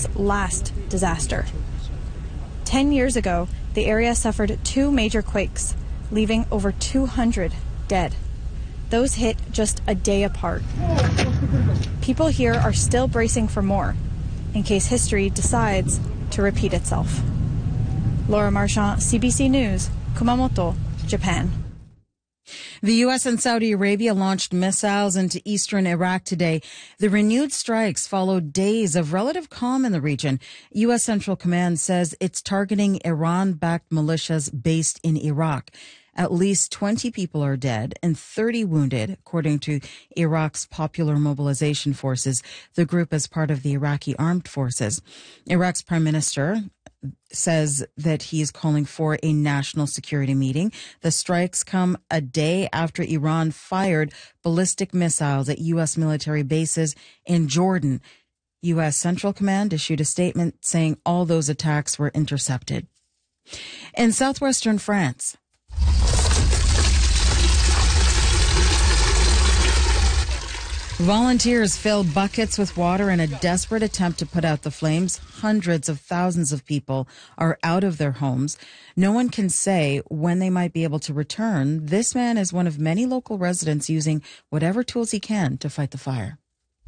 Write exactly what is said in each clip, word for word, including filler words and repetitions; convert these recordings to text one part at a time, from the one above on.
Iraq's last disaster. Ten years ago, the area suffered two major quakes, leaving over two hundred dead. Those hit just a day apart. People here are still bracing for more, in case history decides to repeat itself. Laura Marchand, C B C News, Kumamoto, Japan. The U S and Saudi Arabia launched missiles into eastern Iraq today. The renewed strikes followed days of relative calm in the region. U S Central Command says it's targeting Iran-backed militias based in Iraq. At least twenty people are dead and thirty wounded, according to Iraq's Popular Mobilization Forces. The group is part of the Iraqi armed forces. Iraq's prime minister says that he is calling for a national security meeting. The strikes come a day after Iran fired ballistic missiles at U S military bases in Jordan. U S Central Command issued a statement saying all those attacks were intercepted. In southwestern France, volunteers fill buckets with water in a desperate attempt to put out the flames. Hundreds of thousands of people are out of their homes. No one can say when they might be able to return. This man is one of many local residents using whatever tools he can to fight the fire.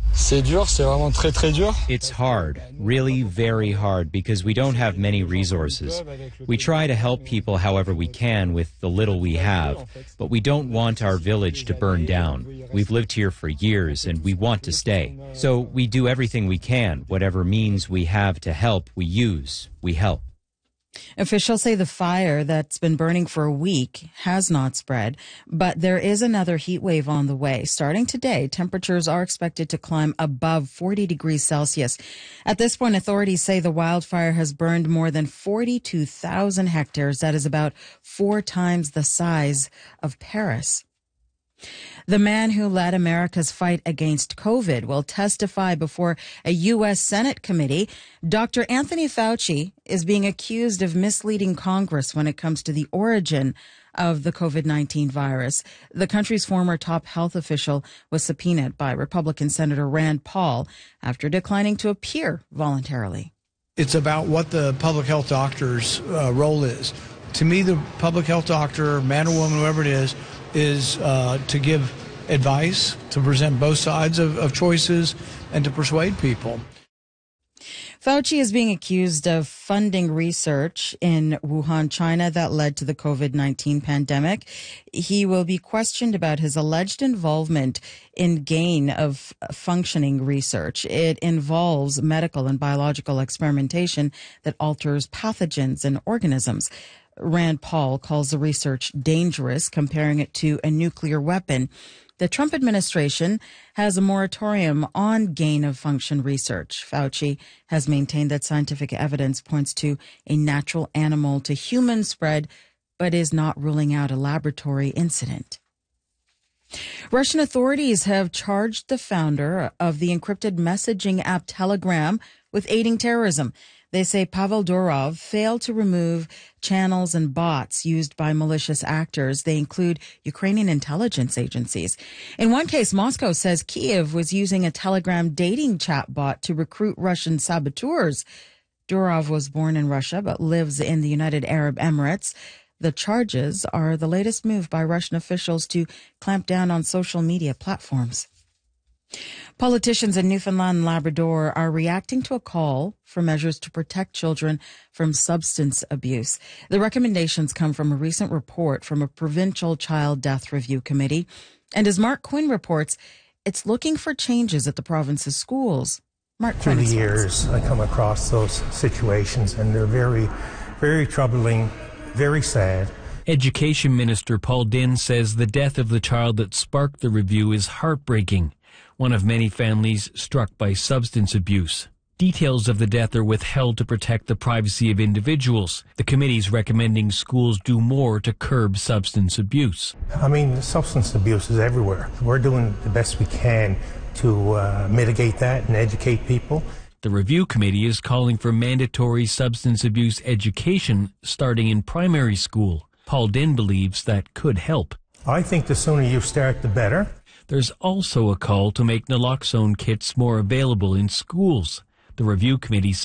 It's hard, really very hard, because we don't have many resources. We try to help people however we can with the little we have, but we don't want our village to burn down. We've lived here for years and we want to stay. So we do everything we can. Whatever means we have to help, we use, we help. Officials say the fire that's been burning for a week has not spread, but there is another heat wave on the way. Starting today, temperatures are expected to climb above forty degrees Celsius. At this point, authorities say the wildfire has burned more than forty-two thousand hectares. That is about four times the size of Paris. The man who led America's fight against COVID will testify before a U S Senate committee. Doctor Anthony Fauci is being accused of misleading Congress when it comes to the origin of the COVID nineteen virus. The country's former top health official was subpoenaed by Republican Senator Rand Paul after declining to appear voluntarily. It's about what the public health doctor's uh, role is. To me, the public health doctor, man or woman, whoever it is, is uh, to give advice, to present both sides of, of choices, and to persuade people. Fauci is being accused of funding research in Wuhan, China, that led to the COVID nineteen pandemic. He will be questioned about his alleged involvement in gain of functioning research. It involves medical and biological experimentation that alters pathogens and organisms. Rand Paul calls the research dangerous, comparing it to a nuclear weapon. The Trump administration has a moratorium on gain-of-function research. Fauci has maintained that scientific evidence points to a natural animal to human spread, but is not ruling out a laboratory incident. Russian authorities have charged the founder of the encrypted messaging app Telegram with aiding terrorism. They say Pavel Durov failed to remove channels and bots used by malicious actors. They include Ukrainian intelligence agencies. In one case, Moscow says Kyiv was using a Telegram dating chatbot to recruit Russian saboteurs. Durov was born in Russia but lives in the United Arab Emirates. The charges are the latest move by Russian officials to clamp down on social media platforms. Politicians in Newfoundland and Labrador are reacting to a call for measures to protect children from substance abuse. The recommendations come from a recent report from a provincial child death review committee. And as Mark Quinn reports, it's looking for changes at the province's schools. Mark Quinn explains. Through the years, I come across those situations, and they're very, very troubling, very sad. Education Minister Paul Dinn says the death of the child that sparked the review is heartbreaking. One of many families struck by substance abuse. Details of the death are withheld to protect the privacy of individuals. The committee's recommending schools do more to curb substance abuse. I mean, substance abuse is everywhere. We're doing the best we can to uh, mitigate that and educate people. The review committee is calling for mandatory substance abuse education starting in primary school. Paul Dinn believes that could help. I think the sooner you start, the better. There's also a call to make naloxone kits more available in schools. The review committee says